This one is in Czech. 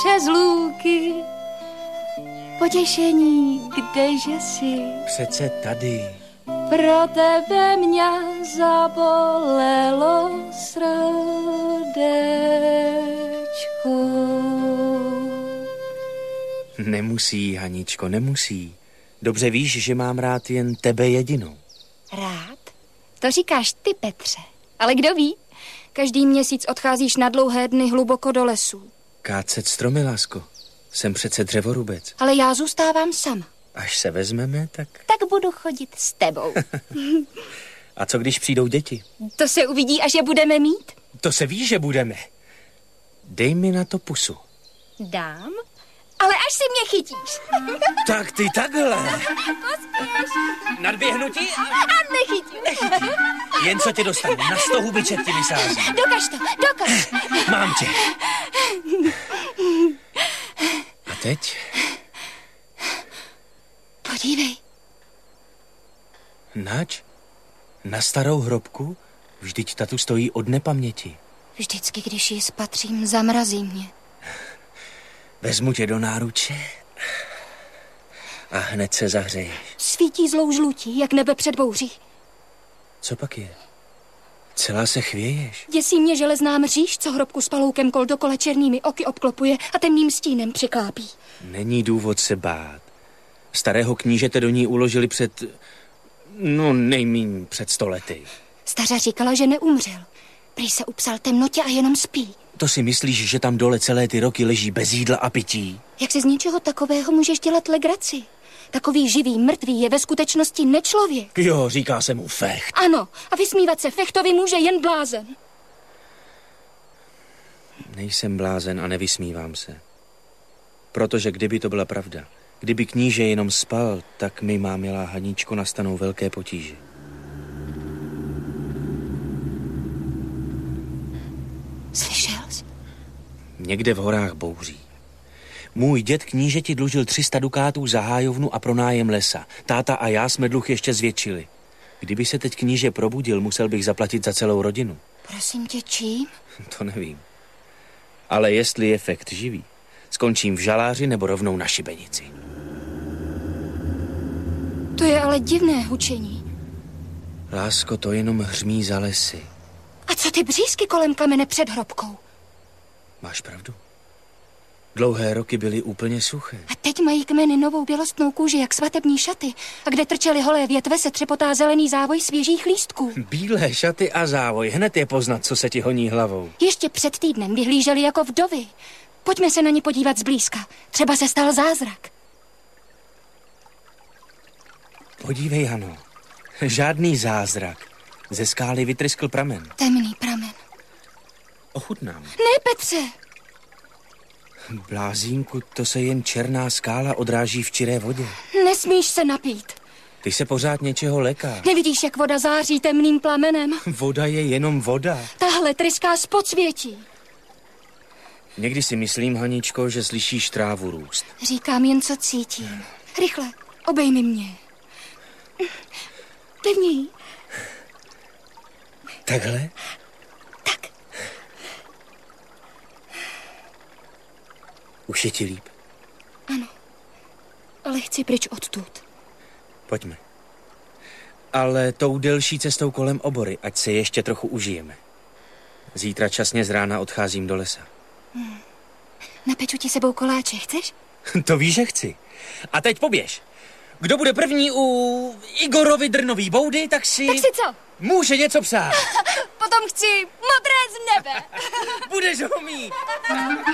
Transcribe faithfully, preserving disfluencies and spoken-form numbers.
přes lůky. Potěšení, kdeže jsi? Přece tady. Pro tebe mě zabolelo srdéčko. Nemusí, Haničko, nemusí. Dobře víš, že mám rád jen tebe jedinou. Rád? To říkáš ty, Petře. Ale kdo ví? Každý měsíc odcházíš na dlouhé dny hluboko do lesů. Kácet stromy, lásko. Jsem přece dřevorubec. Ale já zůstávám sama. Až se vezmeme, tak... Tak budu chodit s tebou. A co když přijdou děti? To se uvidí, až je budeme mít. To se ví, že budeme. Dej mi na to pusu. Dám? Ale až si mě chytíš. Tak ty takhle. Pospíš. Nadběhnu ti? A nechytím. Nechytím. Jen co tě dostanu. Na sto hubiček ti vysázím. Dokaž to, dokaž. Mám tě. A teď? Podívej. Nač? Na starou hrobku? Vždyť ta tu stojí od nepaměti. Vždycky, když ji spatřím, zamrazí mě. Vezmu tě do náruče a hned se zahřeješ. Svítí zlou žlutí, jak nebe před bouří. Co pak je? Celá se chvěješ. Děsí mě železná mříž, co hrobku s paloukem kol dokola černými oky obklopuje a temným stínem přiklápí. Není důvod se bát. Starého knížete do ní uložili před... no nejmíň před sto lety. Stařa říkala, že neumřel. Prý se upsal temnotě a jenom spí. To si myslíš, že tam dole celé ty roky leží bez jídla a pití? Jak si z něčeho takového můžeš dělat legraci? Takový živý mrtvý je ve skutečnosti nečlověk. Jo, říká se mu fecht. Ano, a vysmívat se fechtovi může jen blázen. Nejsem blázen a nevysmívám se. Protože kdyby to byla pravda, kdyby kníže jenom spal, tak mi, má milá Haničko, nastanou velké potíže. Slyšel jsi? Někde v horách bouří. Můj děd knížeti dlužil tři sta dukátů za hájovnu a pronájem lesa. Táta a já jsme dluh ještě zvětšili. Kdyby se teď kníže probudil, musel bych zaplatit za celou rodinu. Prosím tě, čím? To nevím. Ale jestli je fekt živý, skončím v žaláři nebo rovnou na šibenici. To je ale divné hučení. Lásko, to jenom hřmí za lesy. A co ty břízky kolem kamene před hrobkou? Máš pravdu. Dlouhé roky byly úplně suché. A teď mají kmeny novou bělostnou kůži, jak svatební šaty. A kde trčely holé větve, se třepotá zelený závoj svěžích lístků. Bílé šaty a závoj, hned je poznat, co se ti honí hlavou. Ještě před týdnem vyhlíželi jako vdovy. Pojďme se na ně podívat zblízka. Třeba se stal zázrak. Podívej, Hano. Žádný zázrak. Ze skály vytryskl pramen. Temný pramen. Ochutnám. Ne, Petře. Blázínku, to se jen černá skála odráží v čiré vodě. Nesmíš se napít. Ty se pořád něčeho leká. Nevidíš, jak voda září temným plamenem? Voda je jenom voda. Tahle tryská z podsvětí. Někdy si myslím, Haničko, že slyšíš trávu růst. Říkám jen, co cítím. Rychle, obejmi mě. Pevněji. Takhle? Tak. Už je ti líp. Ano, ale chci pryč odtud. Pojďme. Ale tou delší cestou kolem obory, ať se ještě trochu užijeme. Zítra časně z rána odcházím do lesa. Hmm. Napeču ti sebou koláče, chceš? To víš, že chci. A teď poběž. Kdo bude první u Igorovy drnový boudy, tak si... Tak si co? Může něco psát. Potom chci modré z nebe. Budeš ho mít.